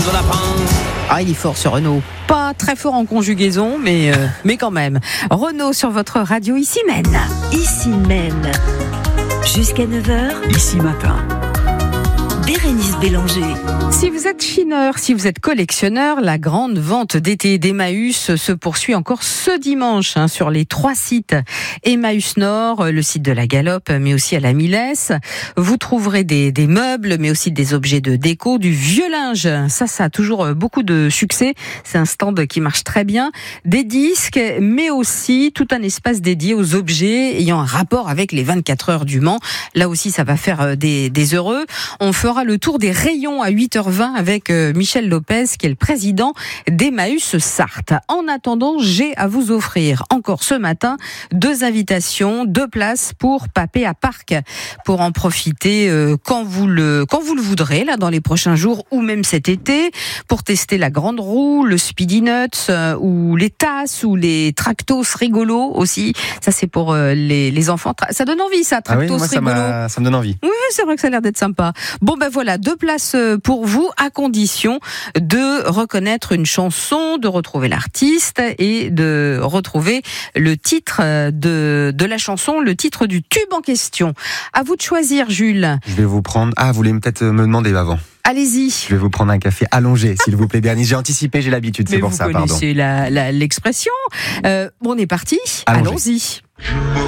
de lapin. Ah, il est fort ce Renaud. Pas très fort en conjugaison, mais quand même. Renaud sur votre radio Ici Maine. Ici Maine. Jusqu'à 9h. Ici matin. Bérénice Bélanger. Si vous êtes chineur, si vous êtes collectionneur, la grande vente d'été d'Emmaüs se poursuit encore ce dimanche sur les 3 sites. Emmaüs Nord, le site de la Galope, mais aussi à la Millesse. Vous trouverez des meubles, mais aussi des objets de déco, du vieux linge. Ça a toujours beaucoup de succès. C'est un stand qui marche très bien. Des disques, mais aussi tout un espace dédié aux objets ayant un rapport avec les 24 heures du Mans. Là aussi, ça va faire des heureux. On fera le tour des rayons à 8h20 avec Michel Lopez, qui est le président d'Emmaüs Sarthe. En attendant, j'ai à vous offrir encore ce matin 2 invitations, 2 places pour Papé à Parc, pour en profiter quand vous le voudrez, là, dans les prochains jours ou même cet été, pour tester la grande roue, le Speedy Nuts, ou les tasses, ou les Tractos rigolos aussi. Ça, c'est pour les enfants. Ça donne envie, ça, Tractos moi, rigolo. ça me donne envie. Oui, c'est vrai que ça a l'air d'être sympa. Bon, ben voilà, 2 places pour vous, à condition de reconnaître une chanson, de retrouver l'artiste et de retrouver le titre de la chanson, le titre du tube en question. À vous de choisir, Jules. Je vais vous prendre... Ah, vous voulez peut-être me demander avant. Allez-y. Je vais vous prendre un café allongé, s'il vous plaît, Bernice. J'ai anticipé, j'ai l'habitude, c'est pour ça, pardon. Mais vous connaissez l'expression. On est parti. Allongé. Allons-y.